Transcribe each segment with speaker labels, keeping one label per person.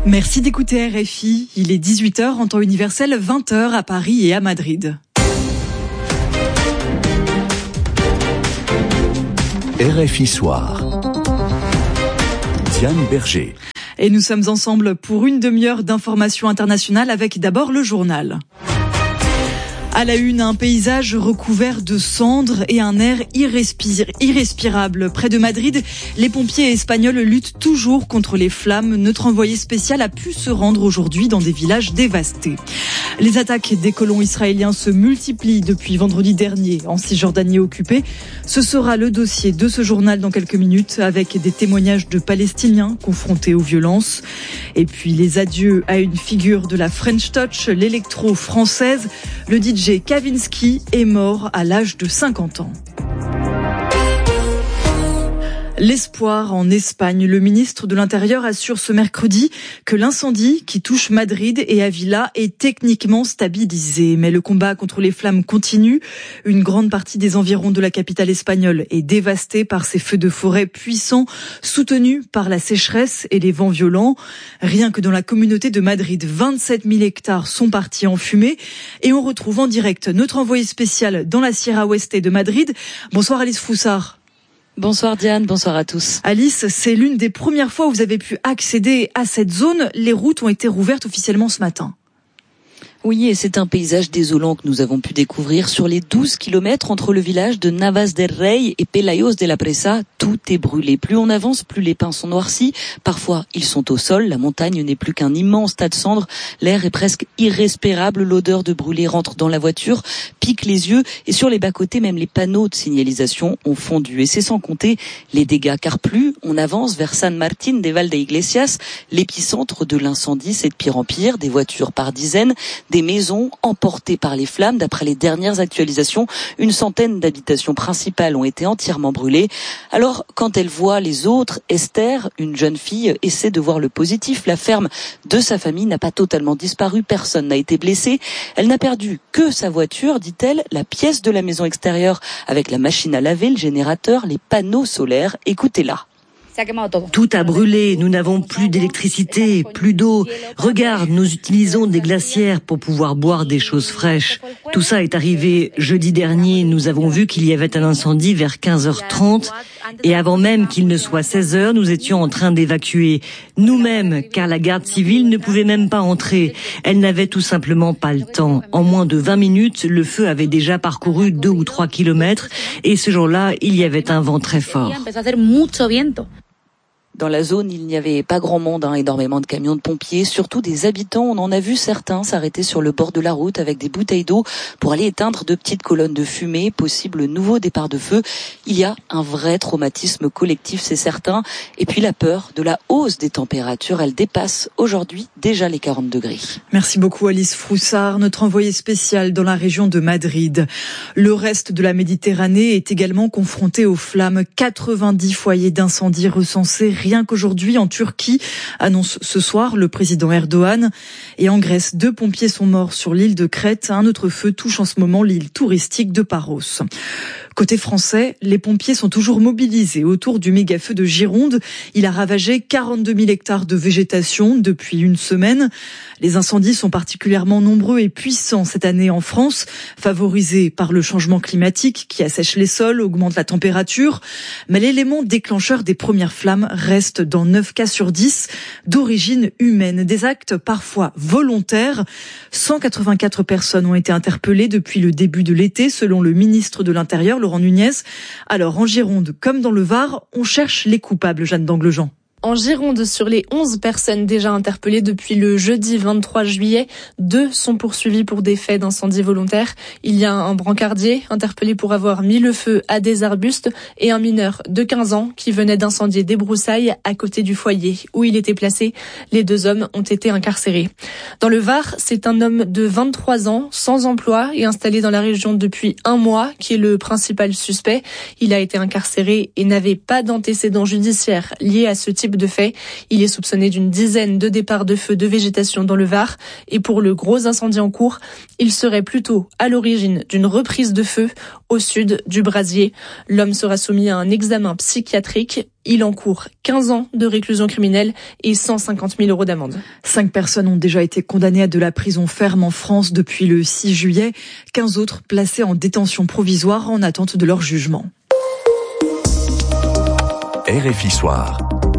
Speaker 1: Merci d'écouter RFI. Il est 18h en temps universel, 20h à Paris et à Madrid.
Speaker 2: RFI Soir. Diane Berger.
Speaker 1: Et nous sommes ensemble pour une demi-heure d'informations internationales avec d'abord le journal. À la une, un paysage recouvert de cendres et un air irrespirable. Près de Madrid, les pompiers espagnols luttent toujours contre les flammes. Notre envoyé spécial a pu se rendre aujourd'hui dans des villages dévastés. Les attaques des colons israéliens se multiplient depuis vendredi dernier en Cisjordanie occupée. Ce sera le dossier de ce journal dans quelques minutes avec des témoignages de Palestiniens confrontés aux violences. Et puis les adieux à une figure de la French Touch, l'électro française. Le DJ Kavinsky est mort à l'âge de 50 ans. L'espoir en Espagne. Le ministre de l'Intérieur assure ce mercredi que l'incendie qui touche Madrid et Avila est techniquement stabilisé. Mais le combat contre les flammes continue. Une grande partie des environs de la capitale espagnole est dévastée par ces feux de forêt puissants, soutenus par la sécheresse et les vents violents. Rien que dans la communauté de Madrid, 27 000 hectares sont partis en fumée. Et on retrouve en direct notre envoyé spécial dans la Sierra Oeste de Madrid. Bonsoir Alice Froussard.
Speaker 3: Bonsoir Diane, bonsoir à tous.
Speaker 1: Alice, c'est l'une des premières fois où vous avez pu accéder à cette zone. Les routes ont été rouvertes officiellement ce matin.
Speaker 3: Oui, et c'est un paysage désolant que nous avons pu découvrir sur les 12 kilomètres entre le village de Navas del Rey et Pelayos de la Presa. Tout est brûlé. Plus on avance, plus les pins sont noircis. Parfois, ils sont au sol. La montagne n'est plus qu'un immense tas de cendres. L'air est presque irrespirable. L'odeur de brûlé rentre dans la voiture, pique les yeux. Et sur les bas-côtés, même les panneaux de signalisation ont fondu. Et c'est sans compter les dégâts. Car plus on avance vers San Martín de Valdeiglesias, l'épicentre de l'incendie, c'est de pire en pire. Des voitures par dizaines, des maisons emportées par les flammes. D'après les dernières actualisations, une centaine d'habitations principales ont été entièrement brûlées. Alors, quand elle voit les autres, Esther, une jeune fille, essaie de voir le positif. La ferme de sa famille n'a pas totalement disparu, personne n'a été blessé. Elle n'a perdu que sa voiture, dit-elle, la pièce de la maison extérieure avec la machine à laver, le générateur, les panneaux solaires. Écoutez-la.
Speaker 4: Tout a brûlé, nous n'avons plus d'électricité, plus d'eau. Regarde, nous utilisons des glacières pour pouvoir boire des choses fraîches. Tout ça est arrivé jeudi dernier. Nous avons vu qu'il y avait un incendie vers 15h30. Et avant même qu'il ne soit 16h, nous étions en train d'évacuer. Nous-mêmes, car la garde civile ne pouvait même pas entrer. Elle n'avait tout simplement pas le temps. En moins de 20 minutes, le feu avait déjà parcouru 2 ou 3 kilomètres. Et ce jour-là, il y avait un vent très fort.
Speaker 3: Dans la zone, il n'y avait pas grand monde, énormément de camions de pompiers, surtout des habitants. On en a vu certains s'arrêter sur le bord de la route avec des bouteilles d'eau pour aller éteindre de petites colonnes de fumée, possible nouveau départ de feu. Il y a un vrai traumatisme collectif, c'est certain. Et puis la peur de la hausse des températures, elle dépasse aujourd'hui déjà les 40 degrés.
Speaker 1: Merci beaucoup Alice Froussard, notre envoyée spéciale dans la région de Madrid. Le reste de la Méditerranée est également confronté aux flammes. 90 foyers d'incendie recensés rien qu'aujourd'hui en Turquie, annonce ce soir le président Erdogan. Et en Grèce, 2 pompiers sont morts sur l'île de Crète. Un autre feu touche en ce moment l'île touristique de Paros. Côté français, les pompiers sont toujours mobilisés autour du méga-feu de Gironde. Il a ravagé 42 000 hectares de végétation depuis une semaine. Les incendies sont particulièrement nombreux et puissants cette année en France, favorisés par le changement climatique qui assèche les sols, augmente la température. Mais l'élément déclencheur des premières flammes reste dans 9 cas sur 10 d'origine humaine. Des actes parfois volontaires. 184 personnes ont été interpellées depuis le début de l'été, selon le ministre de l'Intérieur, Laurent Nunez. Alors en Gironde, comme dans le Var, on cherche les coupables, Jeanne d'Anglejean.
Speaker 5: En Gironde, sur les 11 personnes déjà interpellées depuis le jeudi 23 juillet, 2 sont poursuivis pour des faits d'incendie volontaire. Il y a un brancardier interpellé pour avoir mis le feu à des arbustes et un mineur de 15 ans qui venait d'incendier des broussailles à côté du foyer où il était placé. Les 2 hommes ont été incarcérés. Dans le Var, c'est un homme de 23 ans, sans emploi et installé dans la région depuis 1 mois, qui est le principal suspect. Il a été incarcéré et n'avait pas d'antécédents judiciaires liés à ce type type de fait. Il est soupçonné d'une dizaine de départs de feu de végétation dans le Var. Et pour le gros incendie en cours, il serait plutôt à l'origine d'une reprise de feu au sud du brasier. L'homme sera soumis à un examen psychiatrique. Il encourt 15 ans de réclusion criminelle et 150 000 € d'amende.
Speaker 1: 5 personnes ont déjà été condamnées à de la prison ferme en France depuis le 6 juillet. 15 autres placées en détention provisoire en attente de leur jugement.
Speaker 2: RFI Soir.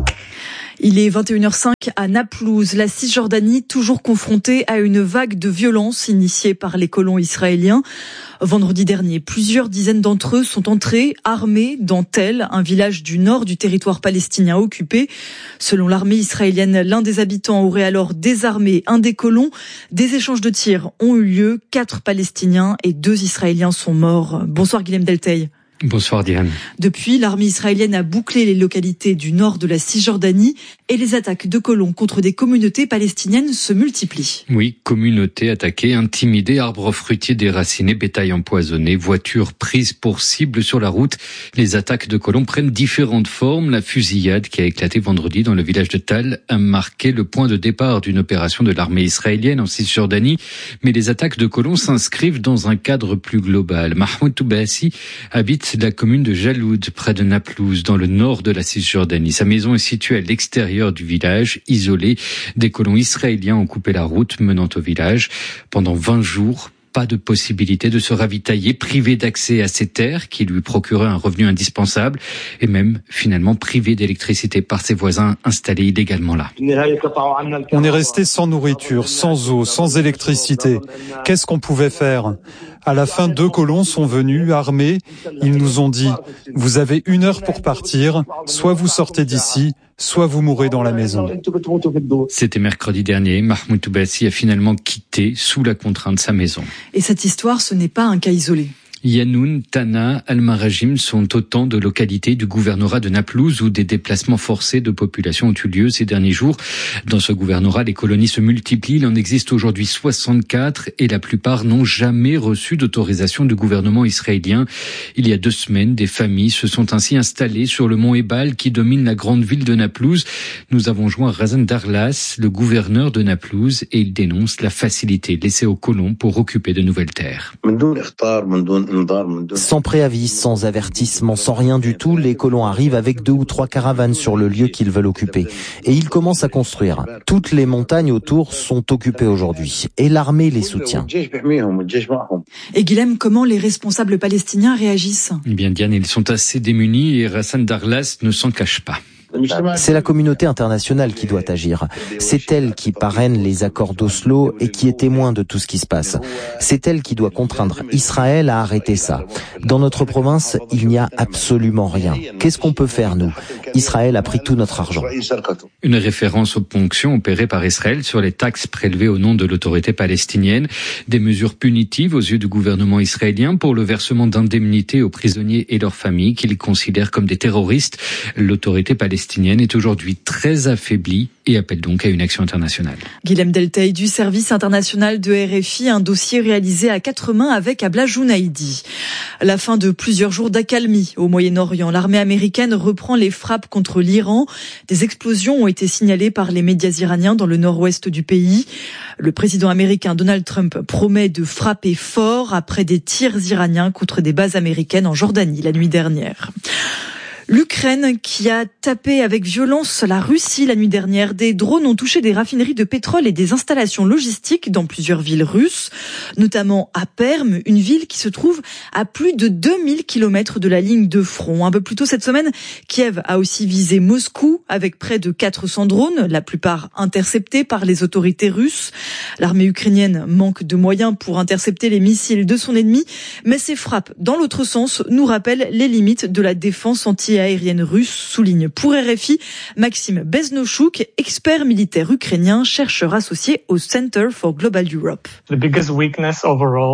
Speaker 1: Il est 21h05 à Naplouse. La Cisjordanie, toujours confrontée à une vague de violence initiée par les colons israéliens. Vendredi dernier, plusieurs dizaines d'entre eux sont entrés armés dans Tel, un village du nord du territoire palestinien occupé. Selon l'armée israélienne, l'un des habitants aurait alors désarmé un des colons. Des échanges de tirs ont eu lieu. 4 Palestiniens et 2 Israéliens sont morts. Bonsoir Guilhem Delteil.
Speaker 6: Bonsoir Diane.
Speaker 1: Depuis, l'armée israélienne a bouclé les localités du nord de la Cisjordanie et les attaques de colons contre des communautés palestiniennes se multiplient.
Speaker 6: Oui, communautés attaquées, intimidées, arbres fruitiers déracinés, bétail empoisonné, voitures prises pour cible sur la route. Les attaques de colons prennent différentes formes. La fusillade qui a éclaté vendredi dans le village de Tal a marqué le point de départ d'une opération de l'armée israélienne en Cisjordanie. Mais les attaques de colons s'inscrivent dans un cadre plus global. Mahmoud Toubassi habite la commune de Jaloud, près de Naplouse, dans le nord de la Cisjordanie. Sa maison est située à l'extérieur du village, isolée. Des colons israéliens ont coupé la route menant au village. Pendant 20 jours, pas de possibilité de se ravitailler, privé d'accès à ses terres qui lui procuraient un revenu indispensable et même finalement privé d'électricité par ses voisins installés illégalement là.
Speaker 7: On est resté sans nourriture, sans eau, sans électricité. Qu'est-ce qu'on pouvait faire ? À la fin, 2 colons sont venus, armés. Ils nous ont dit « Vous avez 1 heure pour partir, soit vous sortez d'ici, soit vous mourrez dans la maison. »
Speaker 6: C'était mercredi dernier. Mahmoud Toubassi a finalement quitté sous la contrainte sa maison.
Speaker 1: Et cette histoire, ce n'est pas un cas isolé.
Speaker 6: Yanoun, Tana, Al-Marajim sont autant de localités du gouvernorat de Naplouse où des déplacements forcés de population ont eu lieu ces derniers jours. Dans ce gouvernorat, les colonies se multiplient. Il en existe aujourd'hui 64 et la plupart n'ont jamais reçu d'autorisation du gouvernement israélien. Il y a 2 semaines, des familles se sont ainsi installées sur le mont Ebal qui domine la grande ville de Naplouse. Nous avons joint Razan Darlas, le gouverneur de Naplouse, et il dénonce la facilité laissée aux colons pour occuper de nouvelles terres.
Speaker 8: Sans préavis, sans avertissement, sans rien du tout, les colons arrivent avec 2 ou 3 caravanes sur le lieu qu'ils veulent occuper. Et ils commencent à construire. Toutes les montagnes autour sont occupées aujourd'hui. Et l'armée les soutient.
Speaker 1: Et Guilhem, comment les responsables palestiniens réagissent ?
Speaker 6: Eh bien Diane, ils sont assez démunis et Razan Darlas ne s'en cache pas.
Speaker 8: C'est la communauté internationale qui doit agir. C'est elle qui parraine les accords d'Oslo et qui est témoin de tout ce qui se passe. C'est elle qui doit contraindre Israël à arrêter ça. Dans notre province, il n'y a absolument rien. Qu'est-ce qu'on peut faire, nous ? Israël a pris tout notre argent.
Speaker 6: Une référence aux ponctions opérées par Israël sur les taxes prélevées au nom de l'autorité palestinienne. Des mesures punitives aux yeux du gouvernement israélien pour le versement d'indemnités aux prisonniers et leurs familles qu'il considère comme des terroristes. L'autorité palestinienne est aujourd'hui très affaiblie et appelle donc à une action internationale.
Speaker 1: Guilhem Delteil du service international de RFI, un dossier réalisé à 4 mains avec Abla Jounaïdi. La fin de plusieurs jours d'accalmie au Moyen-Orient. L'armée américaine reprend les frappes contre l'Iran. Des explosions ont été signalées par les médias iraniens dans le nord-ouest du pays. Le président américain Donald Trump promet de frapper fort après des tirs iraniens contre des bases américaines en Jordanie la nuit dernière. L'Ukraine qui a tapé avec violence la Russie la nuit dernière. Des drones ont touché des raffineries de pétrole et des installations logistiques dans plusieurs villes russes, notamment à Perm, une ville qui se trouve à plus de 2000 km de la ligne de front. Un peu plus tôt cette semaine, Kiev a aussi visé Moscou avec près de 400 drones, la plupart interceptés par les autorités russes. L'armée ukrainienne manque de moyens pour intercepter les missiles de son ennemi, mais ces frappes dans l'autre sens nous rappellent les limites de la défense anti-aérienne russe, souligne pour RFI Maxime Beznochouk, expert militaire ukrainien, chercheur associé au Center for Global Europe.
Speaker 9: The biggest weakness overall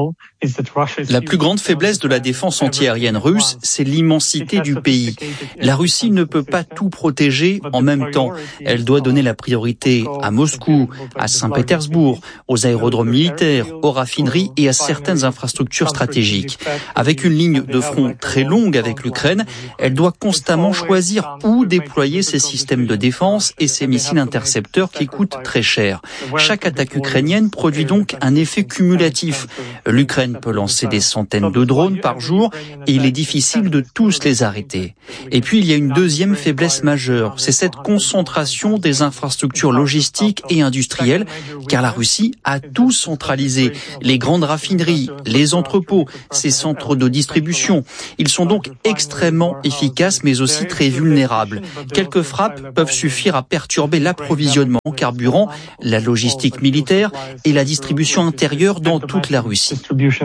Speaker 9: La plus grande faiblesse de la défense antiaérienne russe, c'est l'immensité du pays. La Russie ne peut pas tout protéger en même temps. Elle doit donner la priorité à Moscou, à Saint-Pétersbourg, aux aérodromes militaires, aux raffineries et à certaines infrastructures stratégiques. Avec une ligne de front très longue avec l'Ukraine, elle doit constamment choisir où déployer ses systèmes de défense et ses missiles intercepteurs qui coûtent très cher. Chaque attaque ukrainienne produit donc un effet cumulatif. L'Ukraine peut lancer des centaines de drones par jour et il est difficile de tous les arrêter. Et puis il y a une deuxième faiblesse majeure, c'est cette concentration des infrastructures logistiques et industrielles, car la Russie a tout centralisé. Les grandes raffineries, les entrepôts, ses centres de distribution. Ils sont donc extrêmement efficaces mais aussi très vulnérables. Quelques frappes peuvent suffire à perturber l'approvisionnement en carburant, la logistique militaire et la distribution intérieure dans toute la Russie.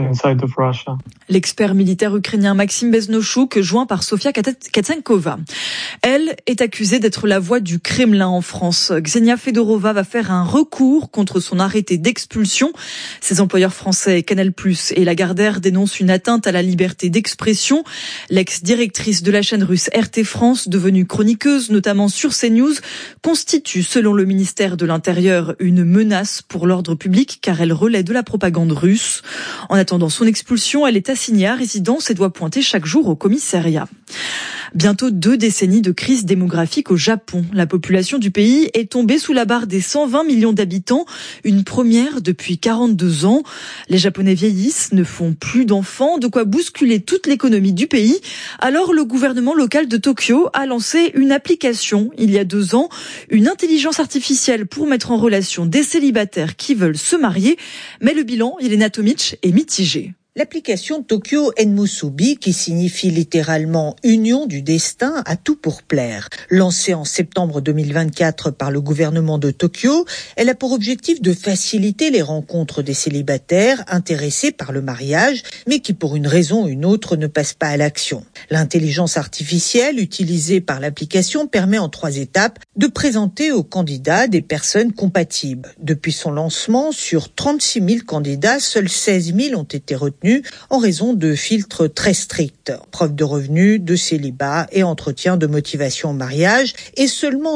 Speaker 1: L'expert militaire ukrainien Maxime Beznochouk, joint par Sofia Katsenkova. Elle est accusée d'être la voix du Kremlin en France. Ksenia Fedorova va faire un recours contre son arrêté d'expulsion. Ses employeurs français Canal+ et Lagardère dénoncent une atteinte à la liberté d'expression. L'ex-directrice de la chaîne russe RT France, devenue chroniqueuse, notamment sur CNews, constitue, selon le ministère de l'Intérieur, une menace pour l'ordre public car elle relaie de la propagande russe. En attendant son expulsion, elle est assignée à résidence et doit pointer chaque jour au commissariat. Bientôt 2 décennies de crise démographique au Japon. La population du pays est tombée sous la barre des 120 millions d'habitants, une première depuis 42 ans. Les Japonais vieillissent, ne font plus d'enfants, de quoi bousculer toute l'économie du pays. Alors le gouvernement local de Tokyo a lancé une application il y a 2 ans, une intelligence artificielle pour mettre en relation des célibataires qui veulent se marier. Mais le bilan, Elena Tomic, est mitigé.
Speaker 10: L'application Tokyo Enmusubi, qui signifie littéralement « Union du destin », a tout pour plaire. Lancée en septembre 2024 par le gouvernement de Tokyo, elle a pour objectif de faciliter les rencontres des célibataires intéressés par le mariage, mais qui pour une raison ou une autre ne passent pas à l'action. L'intelligence artificielle utilisée par l'application permet en 3 étapes de présenter aux candidats des personnes compatibles. Depuis son lancement, sur 36 000 candidats, seuls 16 000 ont été retenus en raison de filtres très stricts. Preuve de revenus, de célibat et entretien de motivation au mariage, et seulement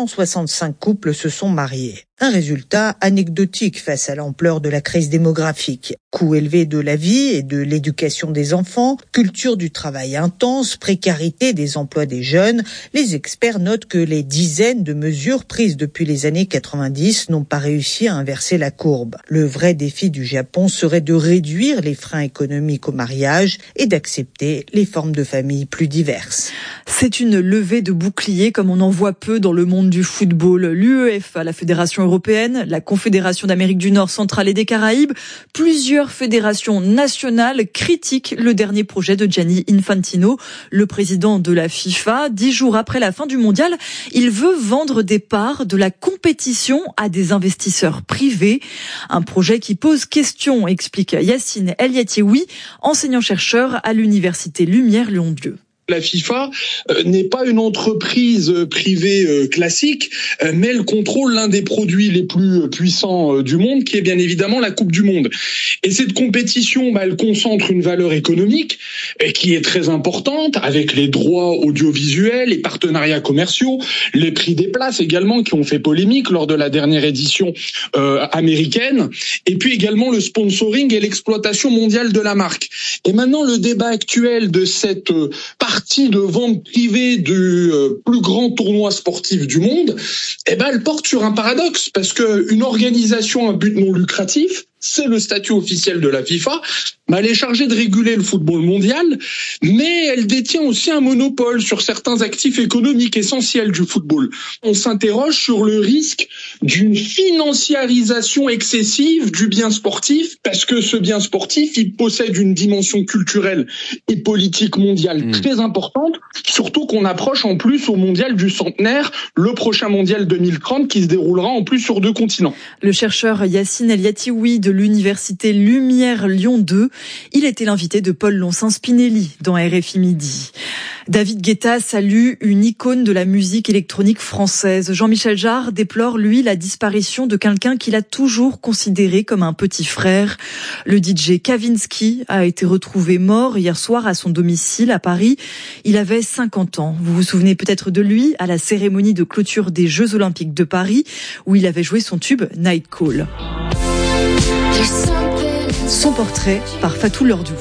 Speaker 10: 265 couples se sont mariés. Un résultat anecdotique face à l'ampleur de la crise démographique. Coût élevé de la vie et de l'éducation des enfants, culture du travail intense, précarité des emplois des jeunes, les experts notent que les dizaines de mesures prises depuis les années 90 n'ont pas réussi à inverser la courbe. Le vrai défi du Japon serait de réduire les freins économiques au mariage et d'accepter les formes de famille plus diverses.
Speaker 1: C'est une levée de boucliers comme on en voit peu dans le monde du football. L'UEFA, la Fédération européenne, la Confédération d'Amérique du Nord, centrale et des Caraïbes, plusieurs fédérations nationales critiquent le dernier projet de Gianni Infantino, le président de la FIFA. 10 jours après la fin du mondial, il veut vendre des parts de la compétition à des investisseurs privés. Un projet qui pose question, explique Yacine El Yatiewi, enseignant-chercheur à l'université Lumière Lyon-Dieu.
Speaker 11: La FIFA n'est pas une entreprise privée classique, mais elle contrôle l'un des produits les plus puissants du monde, qui est bien évidemment la Coupe du Monde. Et cette compétition, elle concentre une valeur économique qui est très importante, avec les droits audiovisuels, les partenariats commerciaux, les prix des places également, qui ont fait polémique lors de la dernière édition américaine, et puis également le sponsoring et l'exploitation mondiale de la marque. Et maintenant, le débat actuel de cette partie de vente privée du plus grand tournoi sportif du monde, elle porte sur un paradoxe, parce que une organisation à but non lucratif, c'est le statut officiel de la FIFA, elle est chargée de réguler le football mondial, mais elle détient aussi un monopole sur certains actifs économiques essentiels du football. On s'interroge sur le risque d'une financiarisation excessive du bien sportif, parce que ce bien sportif, il possède une dimension culturelle et politique mondiale très importante, surtout qu'on approche en plus au mondial du centenaire, le prochain mondial 2030 qui se déroulera en plus sur 2 continents.
Speaker 1: Le chercheur Yacine El Yatiewi de l'université Lumière Lyon 2. Il était l'invité de Paul Lonsin-Spinelli dans RFI Midi. David Guetta salue une icône de la musique électronique française. Jean-Michel Jarre déplore, lui, la disparition de quelqu'un qu'il a toujours considéré comme un petit frère. Le DJ Kavinsky a été retrouvé mort hier soir à son domicile à Paris. Il avait 50 ans. Vous vous souvenez peut-être de lui à la cérémonie de clôture des Jeux Olympiques de Paris où il avait joué son tube Night Call. Son portrait par Fatou Lordou.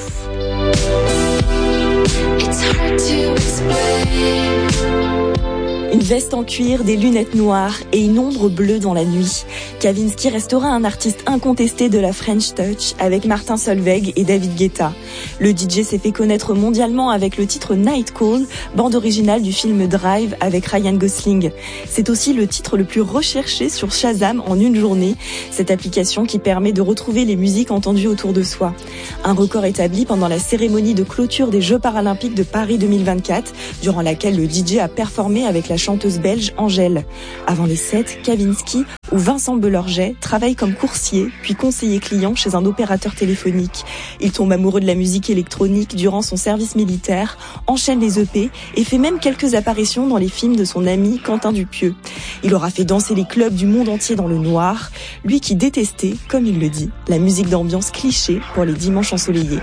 Speaker 12: Une veste en cuir, des lunettes noires et une ombre bleue dans la nuit. Kavinsky restera un artiste incontesté de la French Touch avec Martin Solveig et David Guetta. Le DJ s'est fait connaître mondialement avec le titre Night Call, bande originale du film Drive avec Ryan Gosling. C'est aussi le titre le plus recherché sur Shazam en une journée, cette application qui permet de retrouver les musiques entendues autour de soi. Un record établi pendant la cérémonie de clôture des Jeux Paralympiques de Paris 2024, durant laquelle le DJ a performé avec la chanteuse belge Angèle. Avant les sets, Kavinsky ou Vincent Belorget travaille comme coursier, puis conseiller client chez un opérateur téléphonique. Il tombe amoureux de la musique électronique durant son service militaire, enchaîne les EP et fait même quelques apparitions dans les films de son ami Quentin Dupieux. Il aura fait danser les clubs du monde entier dans le noir, lui qui détestait, comme il le dit, la musique d'ambiance cliché pour les dimanches ensoleillés.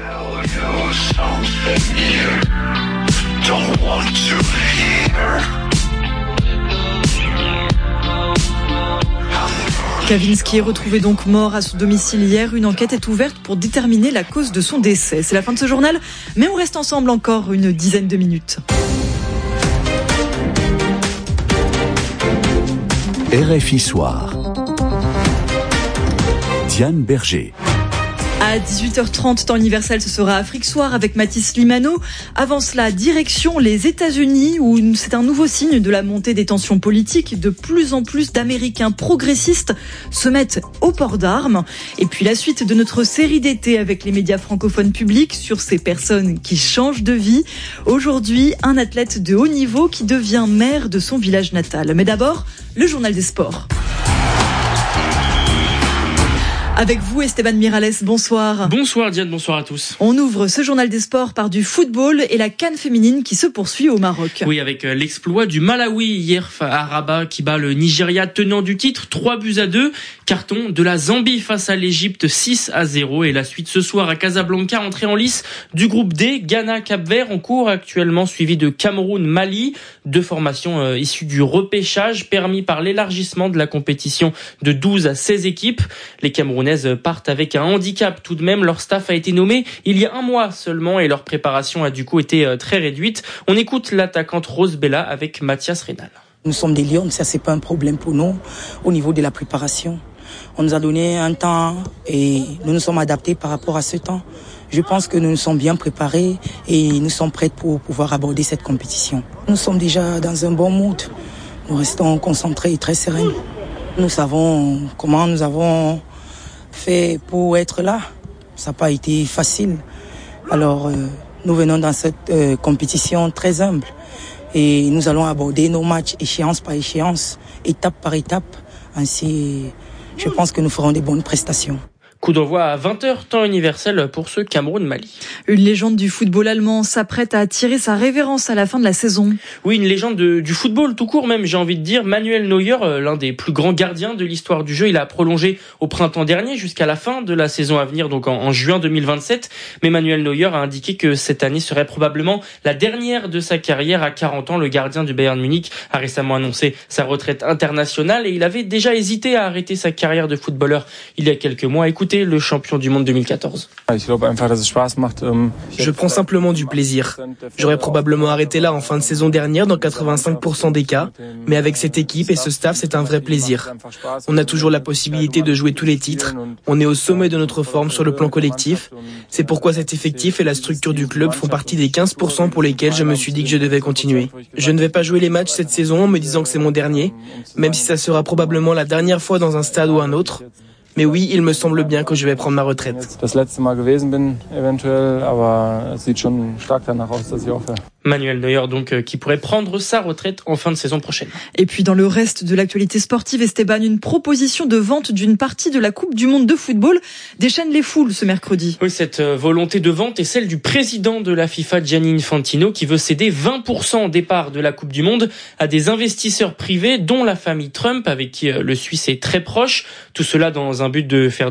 Speaker 1: Kavinsky est retrouvé donc mort à son domicile hier. Une enquête est ouverte pour déterminer la cause de son décès. C'est la fin de ce journal, mais on reste ensemble encore une dizaine de minutes.
Speaker 2: RFI Soir. Diane Berger.
Speaker 1: À 18h30, temps universel, ce sera Afrique Soir avec Mathis Limano. Avant cela, direction les États-Unis où c'est un nouveau signe de la montée des tensions politiques. De plus en plus d'Américains progressistes se mettent au port d'armes. Et puis la suite de notre série d'été avec les médias francophones publics sur ces personnes qui changent de vie. Aujourd'hui, un athlète de haut niveau qui devient maire de son village natal. Mais d'abord, le journal des sports. Avec vous, Esteban Miralles, bonsoir.
Speaker 13: Bonsoir Diane, bonsoir à tous.
Speaker 1: On ouvre ce journal des sports par du football et la CAN féminine qui se poursuit au Maroc.
Speaker 13: Oui, avec l'exploit du Malawi hier à Rabat qui bat le Nigeria tenant du titre 3-2. Carton de la Zambie face à l'Égypte 6-0 et la suite ce soir à Casablanca, entrée en lice du groupe D, Ghana, Cap-Vert en cours actuellement suivi de Cameroun, Mali. Deux formations issues du repêchage permis par l'élargissement de la compétition de 12 à 16 équipes. Les Camerounais partent avec un handicap tout de même. Leur staff a été nommé il y a un mois seulement et leur préparation a du coup été très réduite. On écoute l'attaquante Rose Bella avec Mathias Reynal.
Speaker 14: Nous sommes des lions, ça c'est pas un problème pour nous au niveau de la préparation. On nous a donné un temps et nous nous sommes adaptés par rapport à ce temps. Je pense que nous nous sommes bien préparés et nous sommes prêts pour pouvoir aborder cette compétition. Nous sommes déjà dans un bon mood. Nous restons concentrés et très sereins. Nous savons comment nous avons fait pour être là. Ça n'a pas été facile. Alors, nous venons dans cette compétition très humble et nous allons aborder nos matchs échéance par échéance, étape par étape. Ainsi, je pense que nous ferons des bonnes prestations.
Speaker 13: Coup d'envoi à 20h, temps universel pour ce Cameroun-Mali.
Speaker 1: Une légende du football allemand s'apprête à tirer sa révérence à la fin de la saison.
Speaker 13: Oui, une légende du football tout court même, j'ai envie de dire. Manuel Neuer, l'un des plus grands gardiens de l'histoire du jeu, il a prolongé au printemps dernier jusqu'à la fin de la saison à venir, donc en juin 2027. Mais Manuel Neuer a indiqué que cette année serait probablement la dernière de sa carrière. À 40 ans, le gardien du Bayern Munich a récemment annoncé sa retraite internationale et il avait déjà hésité à arrêter sa carrière de footballeur il y a quelques mois. Écoutez le champion du monde 2014.
Speaker 15: Je prends simplement du plaisir. J'aurais probablement arrêté là en fin de saison dernière dans 85% des cas, mais avec cette équipe et ce staff, c'est un vrai plaisir. On a toujours la possibilité de jouer tous les titres. On est au sommet de notre forme sur le plan collectif. C'est pourquoi cet effectif et la structure du club font partie des 15% pour lesquels je me suis dit que je devais continuer. Je ne vais pas jouer les matchs cette saison en me disant que c'est mon dernier, même si ça sera probablement la dernière fois dans un stade ou un autre. Mais oui, il me semble bien que je vais prendre ma retraite.
Speaker 16: Das letzte Mal gewesen bin, eventuell, aber es sieht schon stark danach aus, dass ich aufhöre.
Speaker 13: Manuel Neuer donc qui pourrait prendre sa retraite en fin de saison prochaine.
Speaker 1: Et puis dans le reste de l'actualité sportive, Esteban, une proposition de vente d'une partie de la Coupe du Monde de football déchaîne les foules ce mercredi.
Speaker 13: Oui, cette volonté de vente est celle du président de la FIFA, Gianni Infantino, qui veut céder 20% des parts de la Coupe du Monde à des investisseurs privés, dont la famille Trump, avec qui le Suisse est très proche. Tout cela dans un but de faire